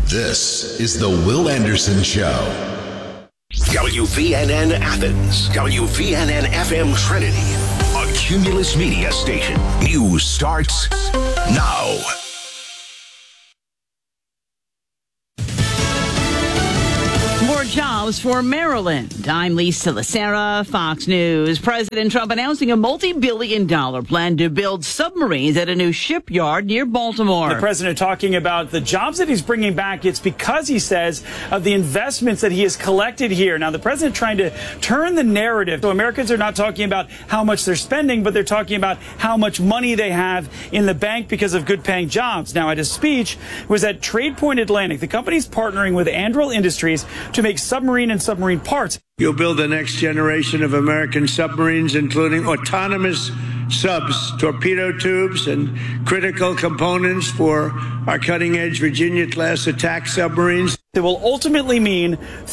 This is the Will Anderson Show. WVNN Athens, WVNN FM Trinity, a Cumulus Media station. News starts now. More jobs for Maryland. I'm Lisa Lacera, Fox News. President Trump announcing a multi-billion-dollar plan to build submarines at a new shipyard near Baltimore. The president talking about the jobs that he's bringing back. It's because, he says, of the investments that he has collected here. Now, the president trying to turn the narrative. So Americans are not talking about how much they're spending, but they're talking about how much money they have in the bank because of good-paying jobs. Now, at his speech was at TradePoint Atlantic. The company's partnering with Anduril Industries to make submarine and submarine parts. You'll build the next generation of American submarines, including autonomous subs, torpedo tubes, and critical components for our cutting-edge Virginia-class attack submarines. It will ultimately mean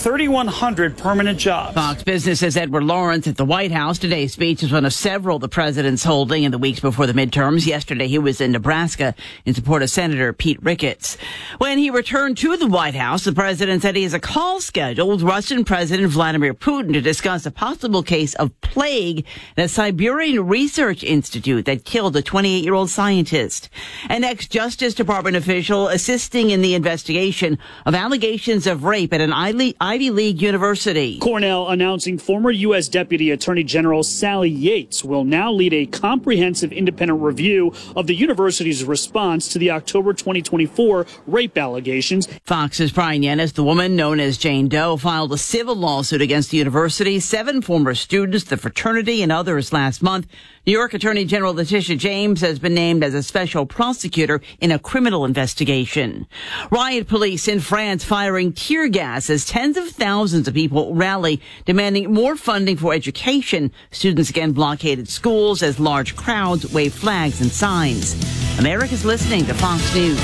3,100 permanent jobs. Fox Business's Edward Lawrence at the White House. Today's speech is one of several the president's holding in the weeks before the midterms. Yesterday, he was in Nebraska in support of Senator Pete Ricketts. When he returned to the White House, the president said he has a call scheduled with Russian President Vladimir Putin to discuss a possible case of plague at a Siberian research institute that killed a 28-year-old scientist. An ex-Justice Department official assisting in the investigation of allegations of rape at an Ivy League university. Cornell announcing former U.S. Deputy Attorney General Sally Yates will now lead a comprehensive independent review of the university's response to the October 2024 rape allegations. Fox's Brian Yennis, the woman known as Jane Doe, filed a civil lawsuit against the university, 7 former students, the fraternity, and others last month. New York Attorney General Letitia James has been named as a special prosecutor in a criminal investigation. Riot police in France firing tear gas as tens of thousands of people rally demanding more funding for education. Students again blockaded schools as large crowds waved flags and signs. America's listening to Fox News.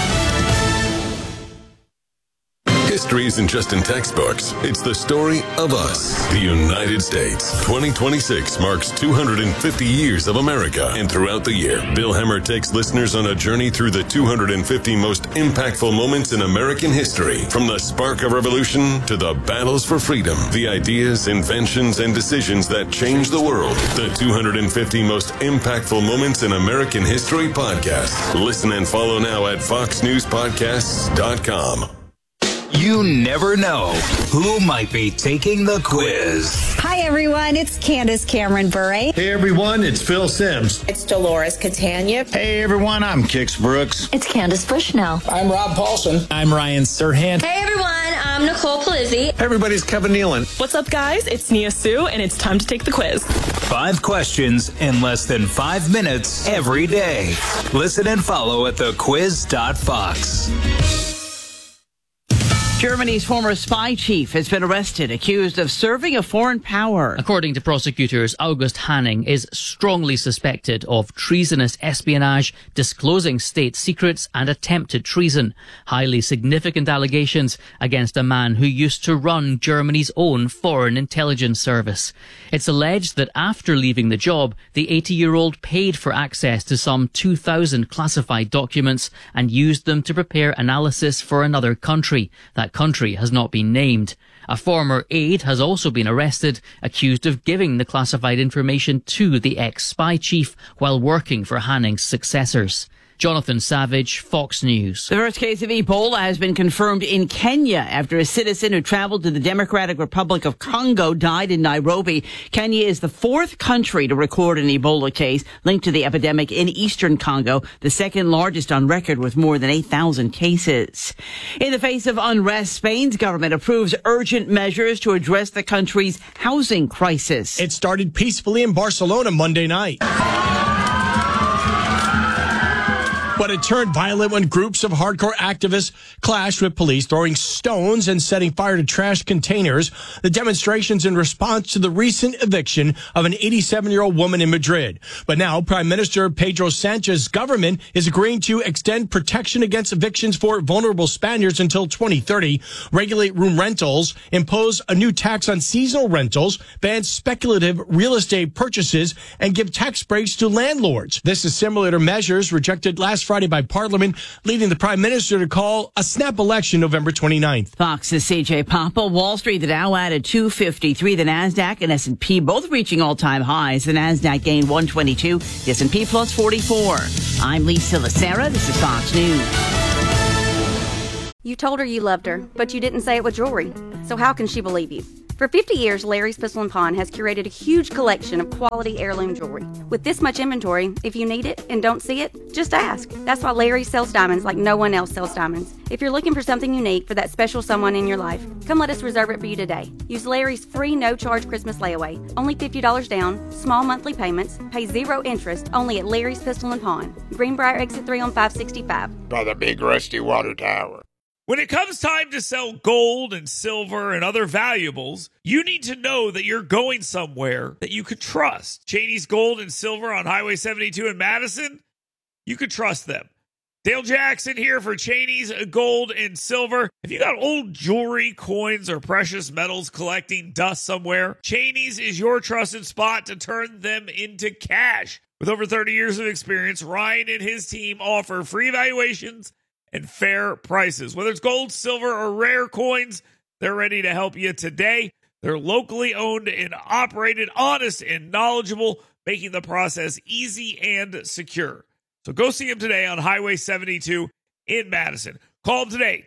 History isn't just in textbooks. It's the story of us, the United States. 2026 marks 250 years of America. And throughout the year, Bill Hemmer takes listeners on a journey through the 250 most impactful moments in American history. From the spark of revolution to the battles for freedom, the ideas, inventions, and decisions that changed the world. The 250 most impactful moments in American history podcast. Listen and follow now at foxnewspodcasts.com. You never know who might be taking the quiz. Hi, everyone. It's Candace Cameron Bure. Hey, everyone. It's Phil Sims. It's Dolores Catania. Hey, everyone. I'm Kix Brooks. It's Candace Bushnell. I'm Rob Paulson. I'm Ryan Serhant. Hey, everyone. I'm Nicole Palizzi. Hey, everybody. It's Kevin Nealon. What's up, guys? It's Nia Sue, and it's time to take the quiz. 5 questions in less than 5 minutes every day. Listen and follow at thequiz.fox. Germany's former spy chief has been arrested, accused of serving a foreign power. According to prosecutors, August Hanning is strongly suspected of treasonous espionage, disclosing state secrets, and attempted treason. Highly significant allegations against a man who used to run Germany's own foreign intelligence service. It's alleged that after leaving the job, the 80-year-old paid for access to some 2,000 classified documents and used them to prepare analysis for another country. That country has not been named. A former aide has also been arrested, accused of giving the classified information to the ex-spy chief while working for Hanning's successors. Jonathan Savage, Fox News. The first case of Ebola has been confirmed in Kenya after a citizen who traveled to the Democratic Republic of Congo died in Nairobi. Kenya is the 4th country to record an Ebola case linked to the epidemic in eastern Congo, the 2nd largest on record with more than 8,000 cases. In the face of unrest, Spain's government approves urgent measures to address the country's housing crisis. It started peacefully in Barcelona Monday night. But it turned violent when groups of hardcore activists clashed with police, throwing stones and setting fire to trash containers. The demonstrations in response to the recent eviction of an 87-year-old woman in Madrid. But now Prime Minister Pedro Sanchez's government is agreeing to extend protection against evictions for vulnerable Spaniards until 2030, regulate room rentals, impose a new tax on seasonal rentals, ban speculative real estate purchases, and give tax breaks to landlords. This is similar to measures rejected last Friday Friday by Parliament, leading the Prime Minister to call a snap election November 29th. Fox's CJ Papa. Wall Street, the Dow added 253. The NASDAQ and S&P both reaching all-time highs. The NASDAQ gained 122. The S&P plus 44. I'm Lisa Lacera. This is Fox News. You told her you loved her, but you didn't say it with jewelry. So how can she believe you? For 50 years, Larry's Pistol & Pawn has curated a huge collection of quality heirloom jewelry. With this much inventory, if you need it and don't see it, just ask. That's why Larry sells diamonds like no one else sells diamonds. If you're looking for something unique for that special someone in your life, come let us reserve it for you today. Use Larry's free no-charge Christmas layaway. Only $50 down, small monthly payments, pay 0 interest, only at Larry's Pistol & Pawn. Greenbrier Exit 3 on 565. By the big rusty water tower. When it comes time to sell gold and silver and other valuables, you need to know that you're going somewhere that you could trust. Cheney's Gold and Silver on Highway 72 in Madison, you could trust them. Dale Jackson here for Cheney's Gold and Silver. If you got old jewelry, coins, or precious metals collecting dust somewhere, Cheney's is your trusted spot to turn them into cash. With over 30 years of experience, Ryan and his team offer free evaluations and fair prices. Whether it's gold, silver, or rare coins, they're ready to help you today. They're locally owned and operated, honest and knowledgeable, making the process easy and secure. So go see them today on Highway 72 in Madison. Call them today,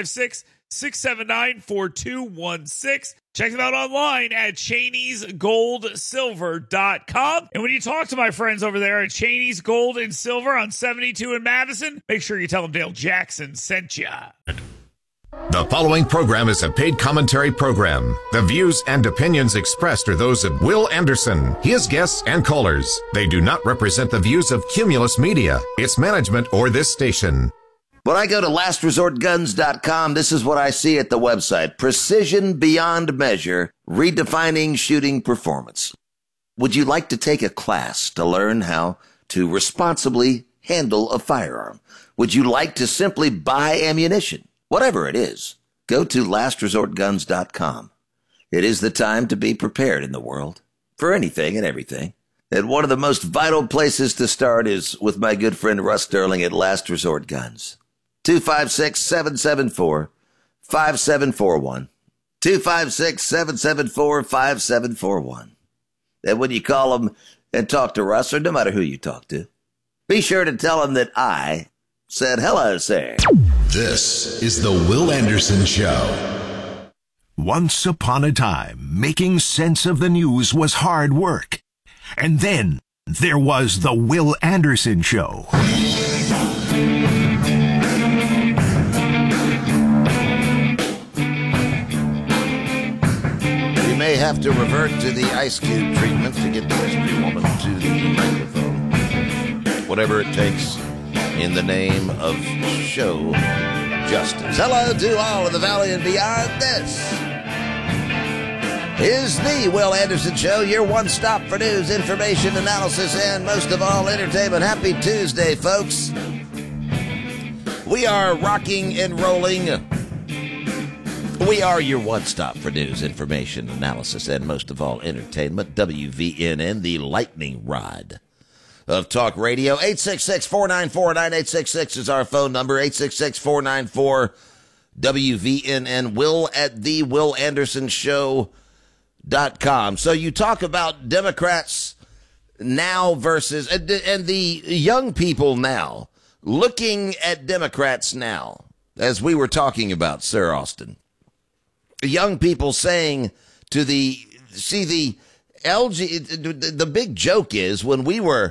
256-679-4216. Check them out online at Cheney'sGoldSilver.com. And when you talk to my friends over there at Cheney's Gold and Silver on 72 in Madison, make sure you tell them Dale Jackson sent you. The following program is a paid commentary program. The views and opinions expressed are those of Will Anderson, his guests, and callers. They do not represent the views of Cumulus Media, its management, or this station. When I go to lastresortguns.com, this is what I see at the website. Precision beyond measure, redefining shooting performance. Would you like to take a class to learn how to responsibly handle a firearm? Would you like to simply buy ammunition? Whatever it is, go to lastresortguns.com. It is the time to be prepared in the world for anything and everything. And one of the most vital places to start is with my good friend Russ Sterling at Last Resort Guns. 256-774-5741. 256-774-5741. And when you call them and talk to Russ, or no matter who you talk to, be sure to tell him that I said hello, sir. This is the Will Anderson Show. Once upon a time, making sense of the news was hard work. And then there was the Will Anderson Show. You may have to revert to the ice cube treatment to get the mystery woman to the microphone. Whatever it takes in the name of show justice. Hello to all of the Valley and beyond. This is the Will Anderson Show, your one-stop for news, information, analysis, and most of all, entertainment. Happy Tuesday, folks. We are rocking and rolling. We are your one-stop for news, information, analysis, and most of all, entertainment. WVNN, the lightning rod of talk radio. 866-494-9866 is our phone number. 866-494-WVNN. Will at the WillAndersonShow.com. So you talk about Democrats now versus, and the young people now, looking at Democrats now, as we were talking about, Sir Austin. Young people saying to the big joke is when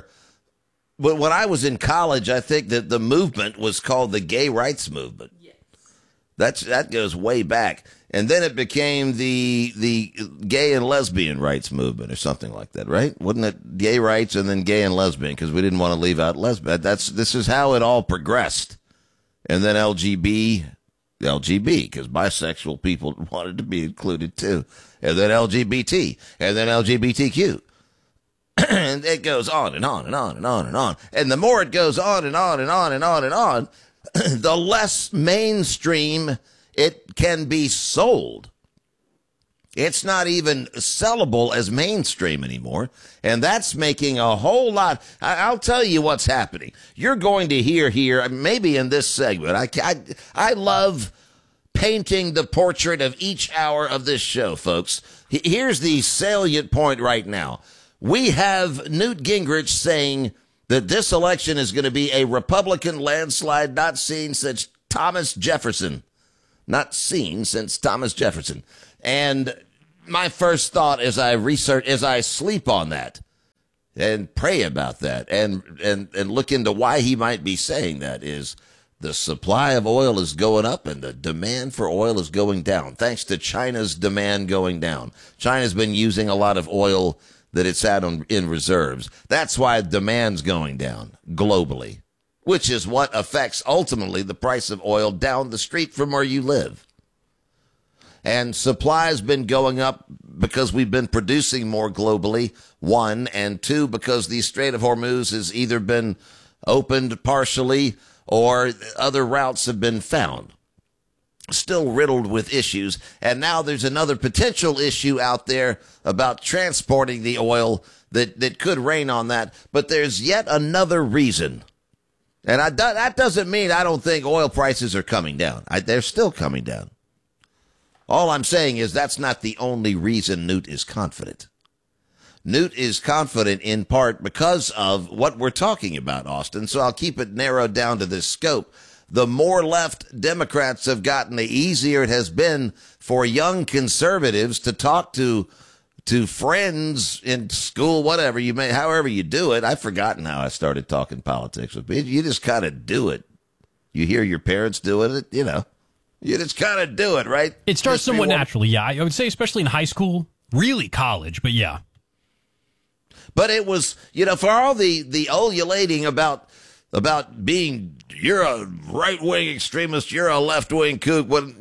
I was in college, I think that the movement was called the gay rights movement. Yes. That goes way back. And then it became the gay and lesbian rights movement or something like that, right? Wasn't it gay rights and then gay and lesbian because we didn't want to leave out lesbian. This is how it all progressed. And then LGBT, because bisexual people wanted to be included too. And then LGBT, and then LGBTQ. And it goes on and on and on and on and on. And the more it goes on and on and on and on and on, the less mainstream it can be sold. It's not even sellable as mainstream anymore. And that's making a whole lot. I'll tell you what's happening. You're going to hear here, maybe in this segment, I love painting the portrait of each hour of this show, folks. Here's the salient point right now. We have Newt Gingrich saying that this election is going to be a Republican landslide not seen since Thomas Jefferson. Not seen since Thomas Jefferson. And my first thought as I sleep on that and pray about that and look into why he might be saying that is the supply of oil is going up and the demand for oil is going down, thanks to China's demand going down. China's been using a lot of oil that it's had in reserves. That's why demand's going down globally, which is what affects ultimately the price of oil down the street from where you live. And supply's been going up because we've been producing more globally, one, and two, because the Strait of Hormuz has either been opened partially or other routes have been found. Still riddled with issues. And now there's another potential issue out there about transporting the oil that could rain on that. But there's yet another reason. And that doesn't mean I don't think oil prices are coming down. They're still coming down. All I'm saying is that's not the only reason Newt is confident. Newt is confident in part because of what we're talking about, Austin. So I'll keep it narrowed down to this scope. The more left Democrats have gotten, the easier it has been for young conservatives to talk to friends in school, whatever you may, however you do it. I've forgotten how I started talking politics with people. You just kind of do it. You hear your parents doing it, you know. You just kind of do it, right? It starts somewhat naturally, yeah. I would say especially in high school, really college, but yeah. But it was, you know, for all the ululating about being, you're a right-wing extremist, you're a left-wing kook, in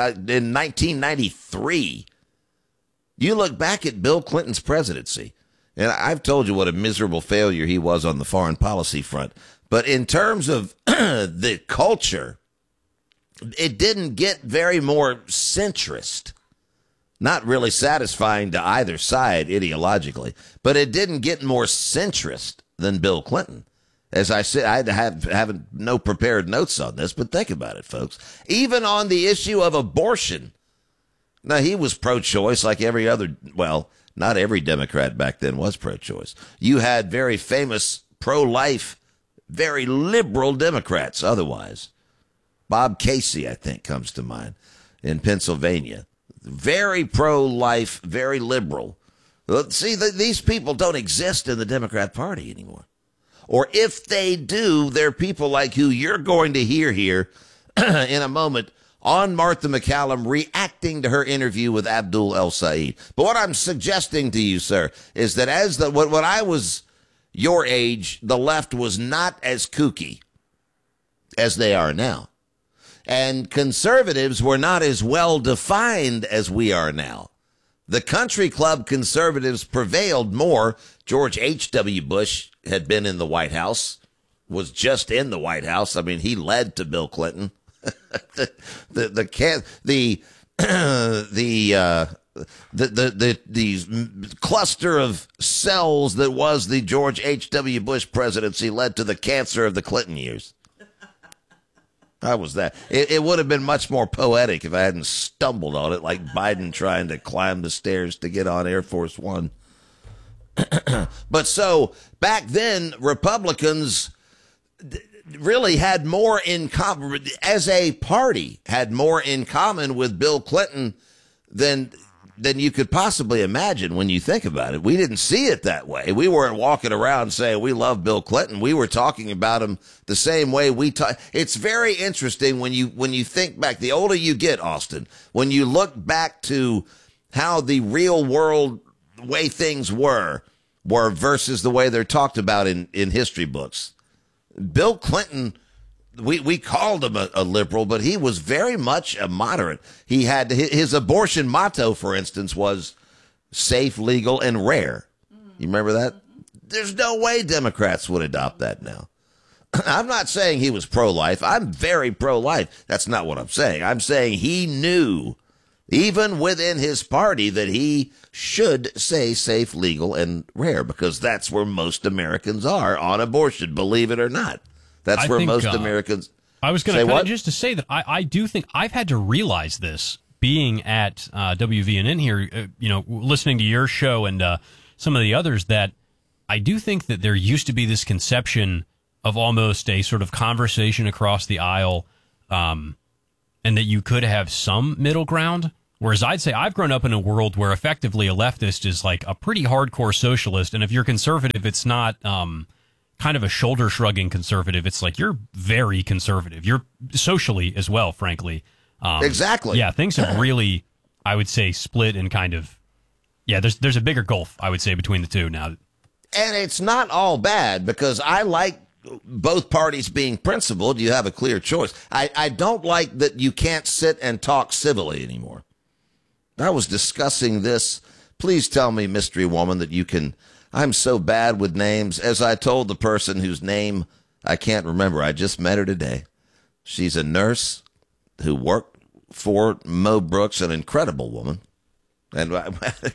1993, you look back at Bill Clinton's presidency, and I've told you what a miserable failure he was on the foreign policy front. But in terms of the culture, it didn't get very more centrist. Not really satisfying to either side ideologically, but it didn't get more centrist than Bill Clinton. As I said, I haven't no prepared notes on this, but think about it, folks. Even on the issue of abortion, now he was pro-choice like every other, well, not every Democrat back then was pro-choice. You had very famous pro-life, very liberal Democrats otherwise. Bob Casey, I think, comes to mind in Pennsylvania. Very pro-life, very liberal. See, these people don't exist in the Democrat Party anymore. Or if they do, they're people like who you're going to hear here in a moment on Martha MacCallum reacting to her interview with Abdul El-Sayed. But what I'm suggesting to you, sir, is that when I was your age, the left was not as kooky as they are now. And conservatives were not as well defined as we are now. The country club conservatives prevailed more. George H.W. Bush had been in the White House, was just in the White House. I mean, he led to Bill Clinton. the cluster of cells that was the George H.W. Bush presidency led to the cancer of the Clinton years. How was that? It would have been much more poetic if I hadn't stumbled on it like Biden trying to climb the stairs to get on Air Force One. But so back then, Republicans really had more in common, as a party, had more in common with Bill Clinton than you could possibly imagine when you think about it. We didn't see it that way. We weren't walking around saying we love Bill Clinton. We were talking about him the same way we talk. It's very interesting when you think back. The older you get, Austin, when you look back to how the real world way things were versus the way they're talked about in history books. Bill Clinton, we called him a liberal, but he was very much a moderate. He had his abortion motto, for instance, was safe, legal, and rare. You remember that? There's no way Democrats would adopt that now. I'm not saying he was pro-life. I'm very pro-life. That's not what I'm saying. I'm saying he knew even within his party, that he should say safe, legal, and rare, because that's where most Americans are on abortion, believe it or not. That's where most Americans... I was going to just to say that I do think I've had to realize this being at WVNN here, listening to your show and some of the others, that I do think that there used to be this conception of almost a sort of conversation across the aisle, and that you could have some middle ground. Whereas I'd say I've grown up in a world where effectively a leftist is like a pretty hardcore socialist. And if you're conservative, it's not kind of a shoulder-shrugging conservative. It's like you're very conservative. You're socially as well, frankly. Exactly. Yeah, things have really, I would say, split and kind of, there's a bigger gulf, I would say, between the two now. And it's not all bad, because I like both parties being principled. You have a clear choice. I don't like that you can't sit and talk civilly anymore. I was discussing this. Please tell me, mystery woman, that you can. I'm so bad with names. As I told the person whose name I can't remember, I just met her today. She's a nurse who worked for Mo Brooks, an incredible woman. And I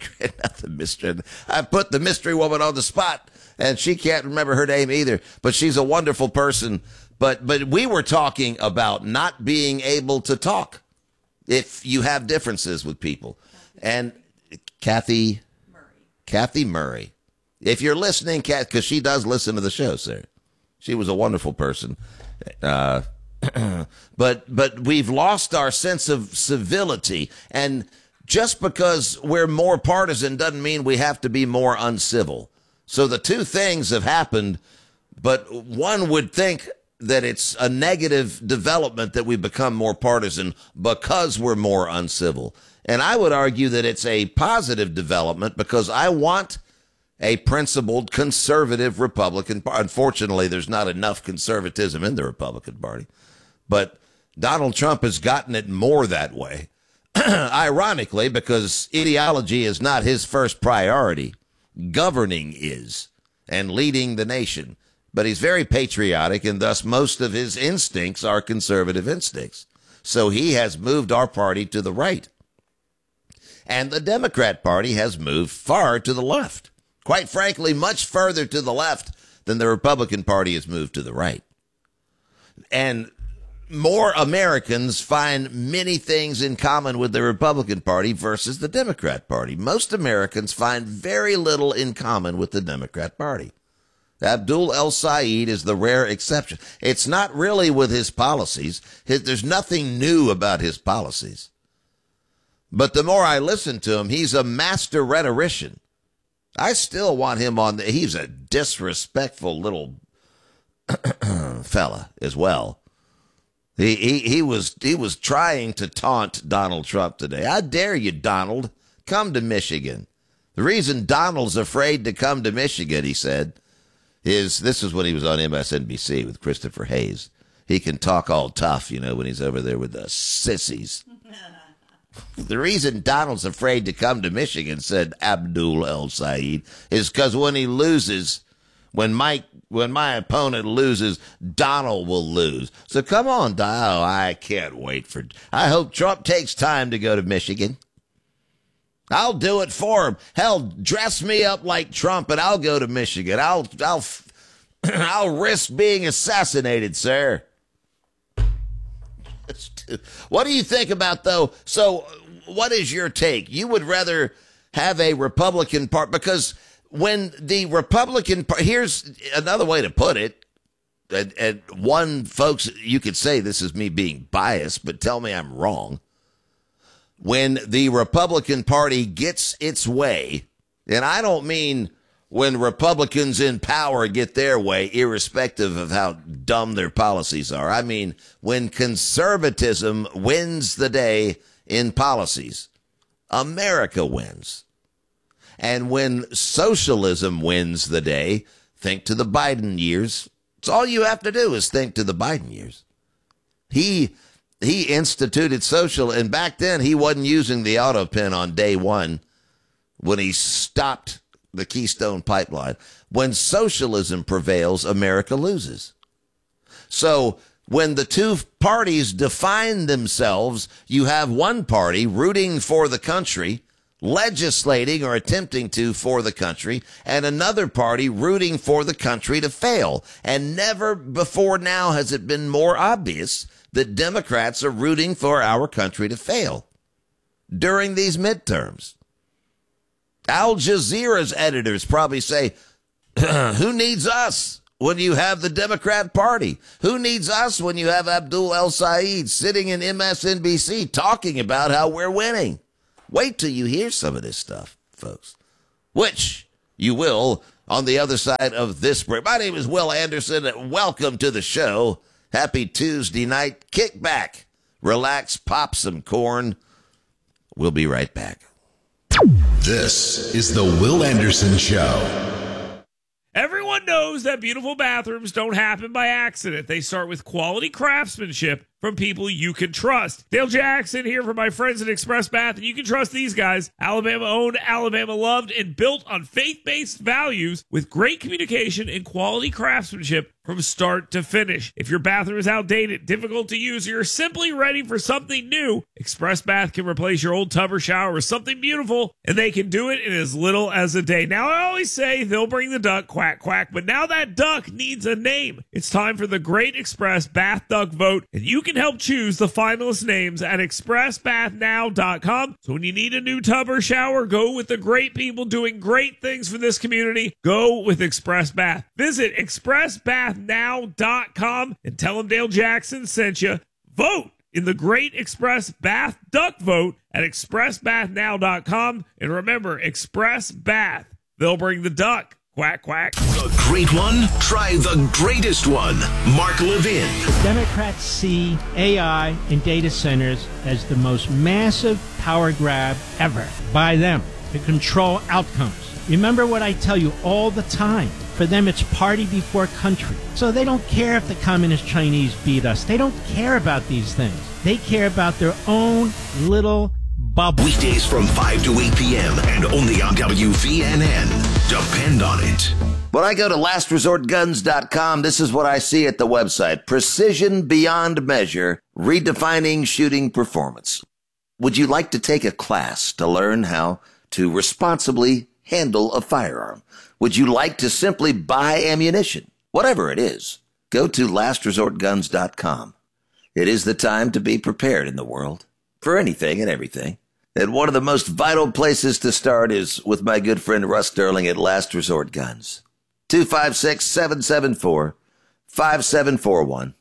put the mystery woman on the spot, and she can't remember her name either. But she's a wonderful person. But we were talking about not being able to talk if you have differences with people. And Kathy Murray. If you're listening, Kat, because she does listen to the show, sir. She was a wonderful person. But we've lost our sense of civility. And just because we're more partisan doesn't mean we have to be more uncivil. So the two things have happened, but one would think that it's a negative development that we become more partisan because we're more uncivil. And I would argue that it's a positive development, because I want a principled conservative Republican Party. Unfortunately, there's not enough conservatism in the Republican Party, but Donald Trump has gotten it more that way. Ironically, because ideology is not his first priority. Governing is, and leading the nation. But he's very patriotic, and thus most of his instincts are conservative instincts. So he has moved our party to the right. And the Democrat Party has moved far to the left. Quite frankly, much further to the left than the Republican Party has moved to the right. And more Americans find many things in common with the Republican Party versus the Democrat Party. Most Americans find very little in common with the Democrat Party. Abdul El-Sayed is the rare exception. It's not really with his policies. There's nothing new about his policies. But the more I listen to him, he's a master rhetorician. I still want him on. He's a disrespectful little fella as well. He was trying to taunt Donald Trump today. I dare you, Donald, come to Michigan. The reason Donald's afraid to come to Michigan, he said, this is when he was on MSNBC with Christopher Hayes. He can talk all tough, when he's over there with the sissies. The reason Donald's afraid to come to Michigan, said Abdul El-Sayed, is because when he loses, when my opponent loses, Donald will lose. So come on, Donald. I can't wait I hope Trump takes time to go to Michigan. I'll do it for him. Hell, dress me up like Trump and I'll go to Michigan. I'll risk being assassinated, sir. What do you think about, though? So what is your take? You would rather have a Republican Party, because when the Republican Party, here's another way to put it. And one, folks, you could say this is me being biased, but tell me I'm wrong. When the Republican Party gets its way, and I don't mean when Republicans in power get their way, irrespective of how dumb their policies are. I mean, when conservatism wins the day in policies, America wins. And when socialism wins the day, think to the Biden years. It's all you have to do is think to the Biden years. He instituted social, and back then he wasn't using the auto pen on day one when he stopped the Keystone Pipeline. When socialism prevails, America loses. So when the two parties define themselves, you have one party rooting for the country, legislating or attempting to for the country, and another party rooting for the country to fail. And never before now has it been more obvious that Democrats are rooting for our country to fail during these midterms. Al Jazeera's editors probably say, who needs us when you have the Democrat Party? Who needs us when you have Abdul El Sayed sitting in MSNBC talking about how we're winning? Wait till you hear some of this stuff, folks, which you will on the other side of this break. My name is Will Anderson, and welcome to the show. Happy Tuesday night. Kick back, relax, pop some corn. We'll be right back. This is the Will Anderson Show. Everyone knows that beautiful bathrooms don't happen by accident. They start with quality craftsmanship from people you can trust. Dale Jackson here for my friends at Express Bath, and you can trust these guys. Alabama owned, Alabama loved, and built on faith-based values with great communication and quality craftsmanship from start to finish. If your bathroom is outdated, difficult to use, or you're simply ready for something new, Express Bath can replace your old tub or shower with something beautiful, and they can do it in as little as a day. Now, I always say they'll bring the duck, quack, quack, but now that duck needs a name. It's time for the Great Express Bath Duck Vote, and you can help choose the finalist names at expressbathnow.com. So when you need a new tub or shower, go with the great people doing great things for this community. Go with Express Bath. Visit expressbathnow.com and tell them Dale Jackson sent you. Vote in the Great Express Bath Duck Vote at expressbathnow.com. And remember, Express Bath. They'll bring the duck. Quack, quack. The great one? Try the greatest one. Mark Levin. Democrats see AI and data centers as the most massive power grab ever by them to control outcomes. Remember what I tell you all the time. For them, it's party before country. So they don't care if the communist Chinese beat us. They don't care about these things. They care about their own little bubble. Weekdays from 5 to 8 p.m. and only on WVNN. Depend on it. When I go to lastresortguns.com, this is what I see at the website. Precision beyond measure, redefining shooting performance. Would you like to take a class to learn how to responsibly handle a firearm? Would you like to simply buy ammunition? Whatever it is, go to lastresortguns.com. It is the time to be prepared in the world for anything and everything. And one of the most vital places to start is with my good friend Russ Sterling at Last Resort Guns. 256-774-5741.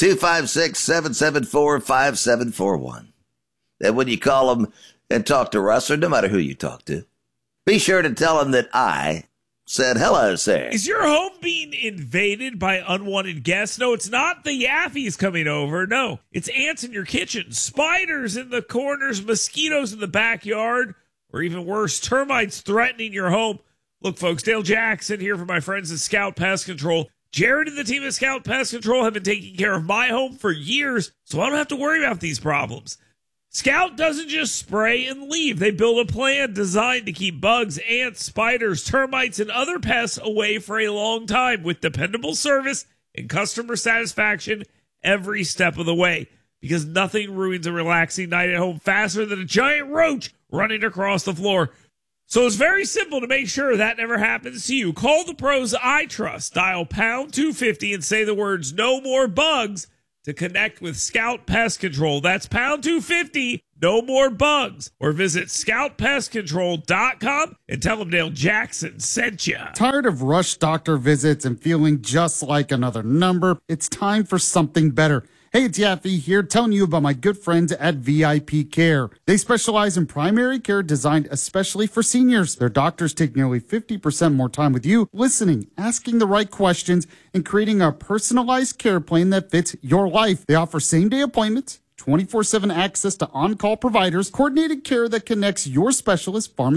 256-774-5741. And when you call them and talk to Russ, or no matter who you talk to, be sure to tell him that I said hello, sir. Is your home being invaded by unwanted guests? No, it's not the Yaffies coming over. No, it's ants in your kitchen, spiders in the corners, mosquitoes in the backyard, or even worse, termites threatening your home. Look, folks, Dale Jackson here for my friends at Scout Pest Control. Jared and the team at Scout Pest Control have been taking care of my home for years, so I don't have to worry about these problems. Scout doesn't just spray and leave. They build a plan designed to keep bugs, ants, spiders, termites, and other pests away for a long time with dependable service and customer satisfaction every step of the way. Because nothing ruins a relaxing night at home faster than a giant roach running across the floor. So it's very simple to make sure that never happens to you. Call the pros I trust. Dial pound 250 and say the words "no more bugs" to connect with Scout Pest Control. That's pound 250, no more bugs. Or visit scoutpestcontrol.com and tell them Dale Jackson sent you. Tired of rush doctor visits and feeling just like another number? It's time for something better. Hey, it's Yaffe here telling you about my good friends at VIP Care. They specialize in primary care designed especially for seniors. Their doctors take nearly 50% more time with you, listening, asking the right questions, and creating a personalized care plan that fits your life. They offer same-day appointments, 24/7 access to on-call providers, coordinated care that connects your specialist, pharmacist,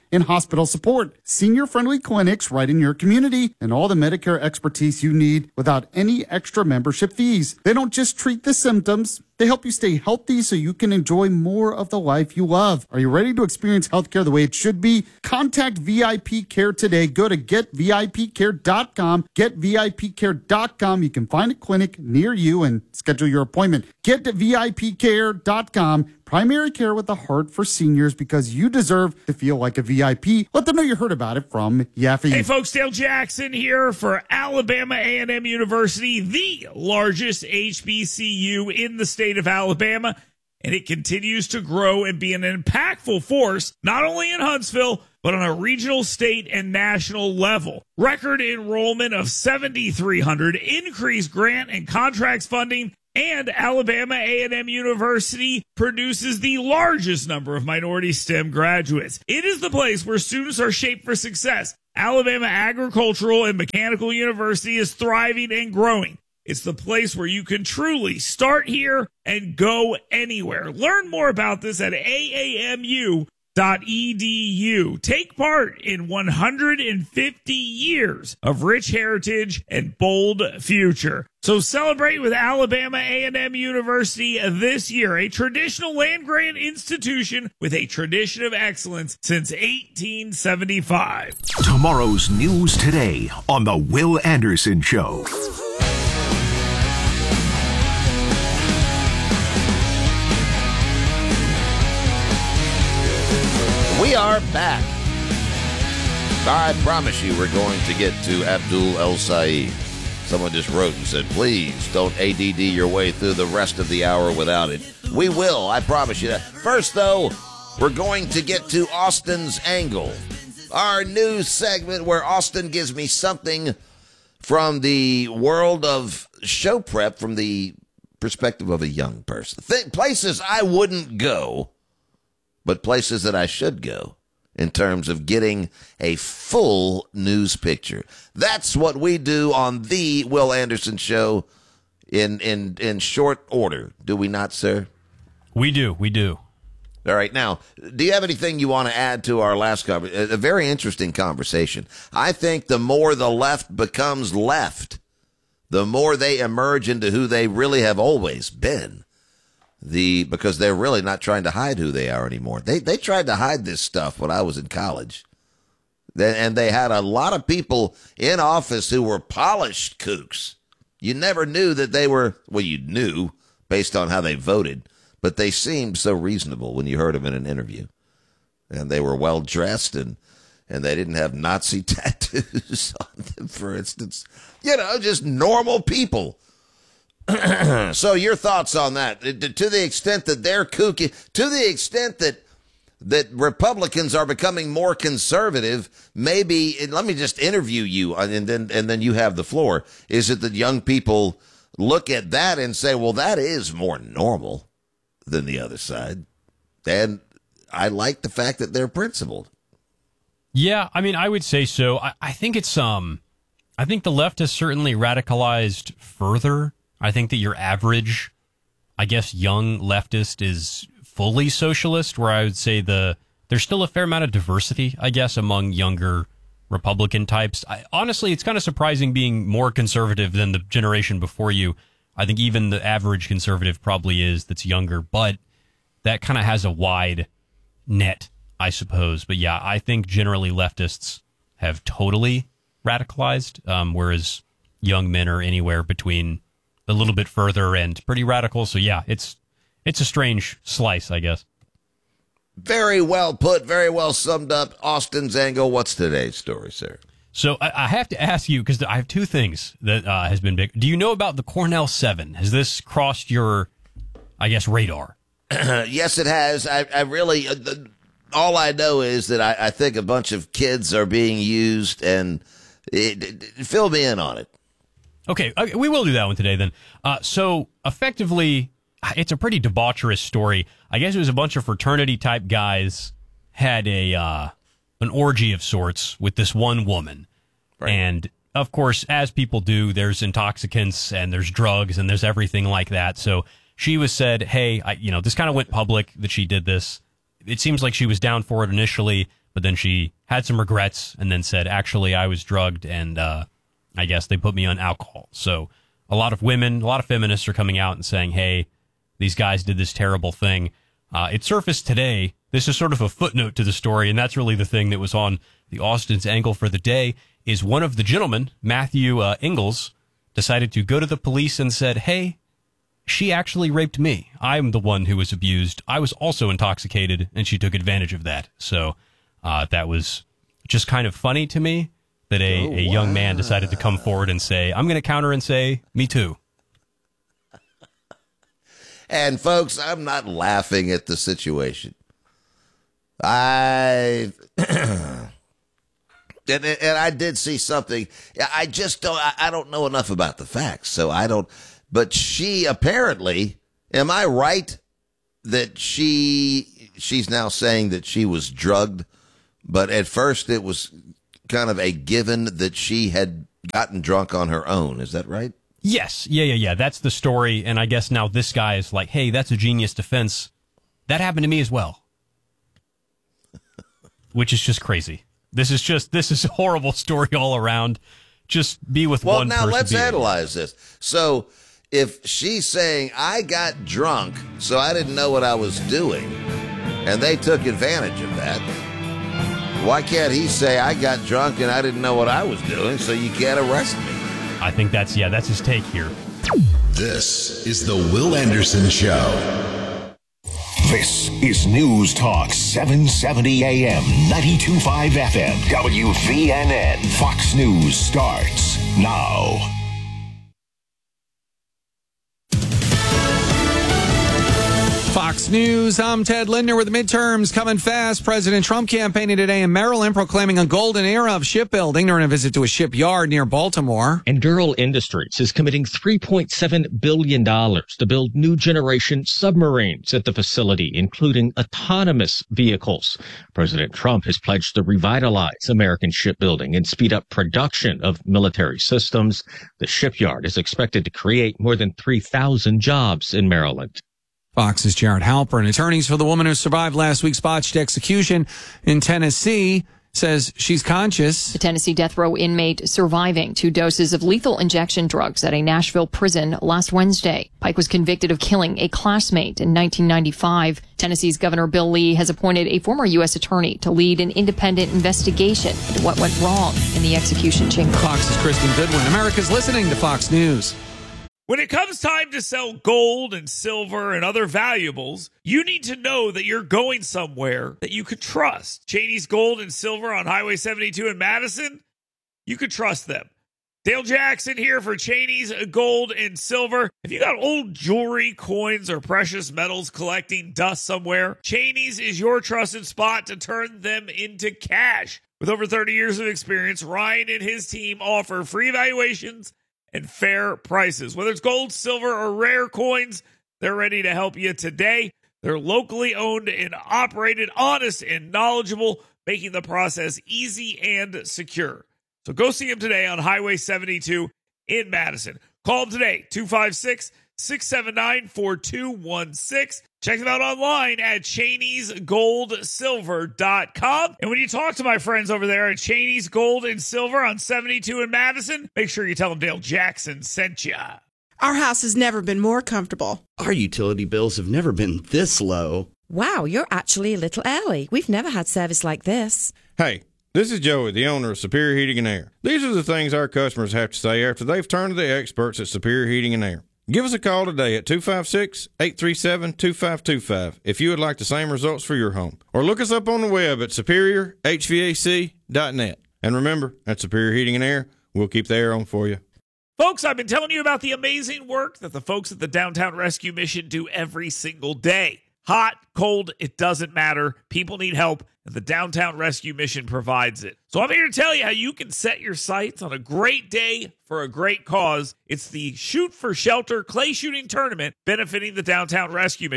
and hospital support. Senior-friendly clinics right in your community and all the Medicare expertise you need without any extra membership fees. They don't just treat the symptoms. They help you stay healthy so you can enjoy more of the life you love. Are you ready to experience healthcare the way it should be? Contact VIP Care today. Go to getvipcare.com. Getvipcare.com. You can find a clinic near you and schedule your appointment. Getvipcare.com. Primary care with a heart for seniors, because you deserve to feel like a VIP. Let them know you heard about it from Yaffe. Hey folks, Dale Jackson here for Alabama A&M University, the largest HBCU in the state of Alabama, and it continues to grow and be an impactful force, not only in Huntsville, but on a regional, state, and national level. Record enrollment of 7,300, increased grant and contracts funding, and Alabama A&M University produces the largest number of minority STEM graduates. It is the place where students are shaped for success. Alabama Agricultural and Mechanical University is thriving and growing. It's the place where you can truly start here and go anywhere. Learn more about this at AAMU.edu. Take part in 150 years of rich heritage and bold future. So celebrate with Alabama A&M University this year, a traditional land-grant institution with a tradition of excellence since 1875. Tomorrow's news today on The Will Anderson Show. We are back. I promise you we're going to get to Abdul El Saeed. Someone just wrote and said, please don't ADD your way through the rest of the hour without it. We will, I promise you that. First, though, we're going to get to Austin's Angle, our news segment where Austin gives me something from the world of show prep from the perspective of a young person. Places I wouldn't go, but places that I should go in terms of getting a full news picture. That's what we do on the Will Anderson Show in short order. Do we not, sir? We do. All right. Now, do you have anything you want to add to our last conversation? A very interesting conversation. I think the more the left becomes left, the more they emerge into who they really have always been. Because they're really not trying to hide who they are anymore. They tried to hide this stuff when I was in college. And they had a lot of people in office who were polished kooks. You never knew that they were, well, you knew based on how they voted, but they seemed so reasonable when you heard them in an interview. And they were well dressed and they didn't have Nazi tattoos on them, for instance. You know, just normal people. So your thoughts on that? To the extent that they're kooky, to the extent that Republicans are becoming more conservative, maybe, and let me just interview you, and then you have the floor. Is it that young people look at that and say, well, that is more normal than the other side? And I like the fact that they're principled. Yeah, I mean, I would say so. I think it's I think the left has certainly radicalized further. I think that your average, I guess, young leftist is fully socialist, where I would say there's still a fair amount of diversity, I guess, among younger Republican types. Honestly, it's kind of surprising being more conservative than the generation before you. I think even the average conservative probably is that's younger, but that kind of has a wide net, I suppose. But yeah, I think generally leftists have totally radicalized, whereas young men are anywhere between a little bit further and pretty radical. So yeah, it's a strange slice, I guess. Very well put, very well summed up. Austin's Angle, what's today's story, sir? So I have to ask you, because I have two things that has been big. Do you know about the Cornell 7? Has this crossed your, I guess, radar? Yes, it has. I really, all I know is that I think a bunch of kids are being used, and fill me in on it. Okay, we will do that one today then. So effectively, it's a pretty debaucherous story. I guess it was a bunch of fraternity-type guys had an orgy of sorts with this one woman. Right. And, of course, as people do, there's intoxicants and there's drugs and there's everything like that. So she was said, hey, this kind of went public that she did this. It seems like she was down for it initially, But then she had some regrets and then said, actually, I was drugged and I guess they put me on alcohol. So a lot of women, a lot of feminists are coming out and saying, hey, these guys did this terrible thing. It surfaced today. This is sort of a footnote to the story, and that's really the thing that was on the Austin's angle for the day, is one of the gentlemen, Matthew Ingalls, decided to go to the police and said, hey, she actually raped me. I'm the one who was abused. I was also intoxicated, and she took advantage of that. So that was just kind of funny to me that a young man decided to come forward and say, I'm going to counter and say, me too. And folks, I'm not laughing at the situation. And I did see something. I just don't know enough about the facts, so I don't. But she apparently, am I right that she's now saying that she was drugged, but at first it was kind of a given that she had gotten drunk on her own. Is that right? Yes. Yeah. That's the story. And I guess now this guy is like, hey, that's a genius defense. That happened to me as well. Which is just crazy. This is a horrible story all around. Just be with one person. Well, now let's analyze this. So if she's saying, I got drunk, so I didn't know what I was doing, and they took advantage of that, why can't he say, I got drunk and I didn't know what I was doing, so you can't arrest me? I think that's his take here. This is the Will Anderson Show. This is News Talk 770 AM, 92.5 FM, WVNN. Fox News starts now. Fox News, I'm Ted Lindner with the midterms coming fast. President Trump campaigning today in Maryland, proclaiming a golden era of shipbuilding during a visit to a shipyard near Baltimore. And Durrell Industries is committing $3.7 billion to build new generation submarines at the facility, including autonomous vehicles. President Trump has pledged to revitalize American shipbuilding and speed up production of military systems. The shipyard is expected to create more than 3,000 jobs in Maryland. Fox's Jared Halpern. Attorneys for the woman who survived last week's botched execution in Tennessee says she's conscious. The Tennessee death row inmate surviving 2 doses of lethal injection drugs at a Nashville prison last Wednesday. Pike was convicted of killing a classmate in 1995. Tennessee's Governor Bill Lee has appointed a former U.S. attorney to lead an independent investigation into what went wrong in the execution chamber. Fox's Kristen Goodwin. America's listening to Fox News. When it comes time to sell gold and silver and other valuables, you need to know that you're going somewhere that you could trust. Cheney's Gold and Silver on Highway 72 in Madison, you could trust them. Dale Jackson here for Cheney's Gold and Silver. If you got old jewelry, coins, or precious metals collecting dust somewhere, Cheney's is your trusted spot to turn them into cash. With over 30 years of experience, Ryan and his team offer free evaluations and fair prices. Whether it's gold, silver, or rare coins, they're ready to help you today. They're locally owned and operated, honest and knowledgeable, making the process easy and secure. So go see them today on Highway 72 in Madison. Call them today, 256-679-4216. Check them out online at Cheney'sGoldSilver.com. And when you talk to my friends over there at Cheney's Gold and Silver on 72 in Madison, make sure you tell them Dale Jackson sent you. Our house has never been more comfortable. Our utility bills have never been this low. Wow, you're actually a little early. We've never had service like this. Hey, this is Joey, the owner of Superior Heating and Air. These are the things our customers have to say after they've turned to the experts at Superior Heating and Air. Give us a call today at 256-837-2525 if you would like the same results for your home. Or look us up on the web at superiorhvac.net. And remember, at Superior Heating and Air, we'll keep the air on for you. Folks, I've been telling you about the amazing work that the folks at the Downtown Rescue Mission do every single day. Hot, cold, it doesn't matter. People need help, and the Downtown Rescue Mission provides it. So I'm here to tell you how you can set your sights on a great day for a great cause. It's the Shoot for Shelter clay shooting tournament benefiting the Downtown Rescue Mission.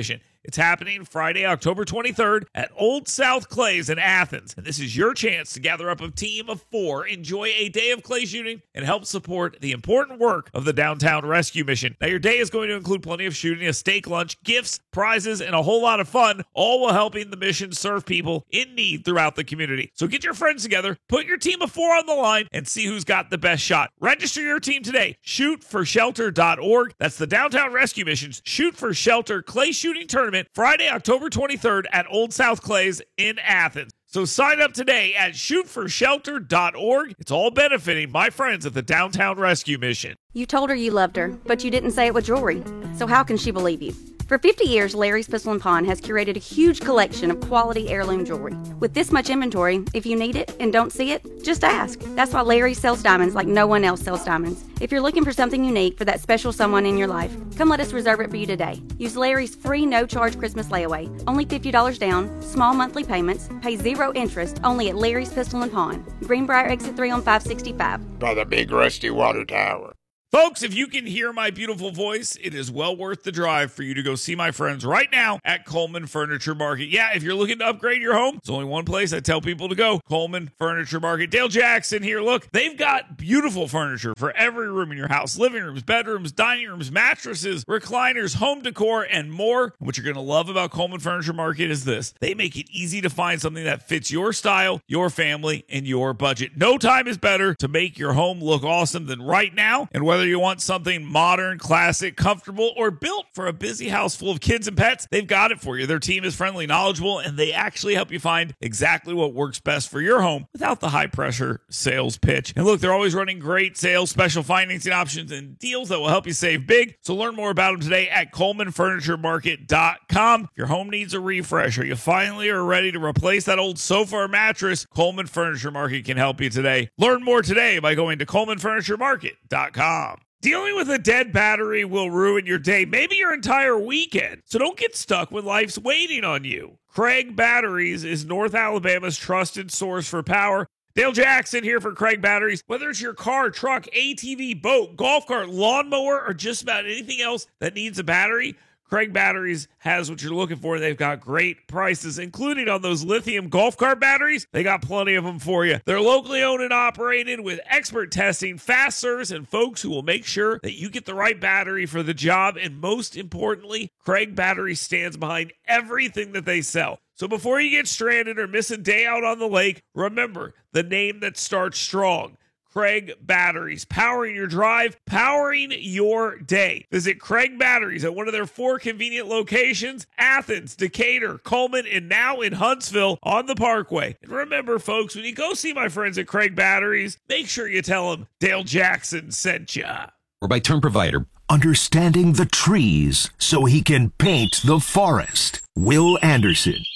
It's happening Friday, October 23rd at Old South Clays in Athens. And this is your chance to gather up a team of 4, enjoy a day of clay shooting, and help support the important work of the Downtown Rescue Mission. Now, your day is going to include plenty of shooting, a steak lunch, gifts, prizes, and a whole lot of fun, all while helping the mission serve people in need throughout the community. So get your friends together, put your team of 4 on the line, and see who's got the best shot. Register your team today. ShootForShelter.org. That's the Downtown Rescue Mission's Shoot for Shelter Clay Shooting Tournament, Friday, October 23rd at Old South Clays in Athens. So sign up today at shootforshelter.org. It's all benefiting my friends at the Downtown Rescue Mission. You told her you loved her, but you didn't say it with jewelry. So how can she believe you? For 50 years, Larry's Pistol & Pawn has curated a huge collection of quality heirloom jewelry. With this much inventory, if you need it and don't see it, just ask. That's why Larry sells diamonds like no one else sells diamonds. If you're looking for something unique for that special someone in your life, come let us reserve it for you today. Use Larry's free no-charge Christmas layaway. Only $50 down, small monthly payments, pay 0 interest, only at Larry's Pistol & Pawn. Greenbrier Exit 3 on 565. By the big rusty water tower. Folks, if you can hear my beautiful voice, it is well worth the drive for you to go see my friends right now at Coleman Furniture Market. Yeah, if you're looking to upgrade your home, there's only one place I tell people to go, Coleman Furniture Market. Dale Jackson here. Look, they've got beautiful furniture for every room in your house. Living rooms, bedrooms, dining rooms, mattresses, recliners, home decor, and more. What you're going to love about Coleman Furniture Market is this. They make it easy to find something that fits your style, your family, and your budget. No time is better to make your home look awesome than right now. And whether you want something modern, classic, comfortable, or built for a busy house full of kids and pets, they've got it for you. Their team is friendly, knowledgeable, and they actually help you find exactly what works best for your home without the high-pressure sales pitch. And look, they're always running great sales, special financing options, and deals that will help you save big. So learn more about them today at ColemanFurnitureMarket.com. If your home needs a refresh or you finally are ready to replace that old sofa or mattress, Coleman Furniture Market can help you today. Learn more today by going to ColemanFurnitureMarket.com. Dealing with a dead battery will ruin your day, maybe your entire weekend. So don't get stuck when life's waiting on you. Craig Batteries is North Alabama's trusted source for power. Dale Jackson here for Craig Batteries. Whether it's your car, truck, ATV, boat, golf cart, lawnmower, or just about anything else that needs a battery, Craig Batteries has what you're looking for. They've got great prices, including on those lithium golf cart batteries. They got plenty of them for you. They're locally owned and operated with expert testing, fast service, and folks who will make sure that you get the right battery for the job. And most importantly, Craig Batteries stands behind everything that they sell. So before you get stranded or miss a day out on the lake, remember the name that starts strong. Craig Batteries, powering your drive, powering your day. Visit Craig Batteries at one of their 4 convenient locations, Athens, Decatur, Coleman, and now in Huntsville on the Parkway. And remember, folks, when you go see my friends at Craig Batteries, make sure you tell them Dale Jackson sent ya. Or by term provider. Understanding the trees so he can paint the forest. Will Anderson.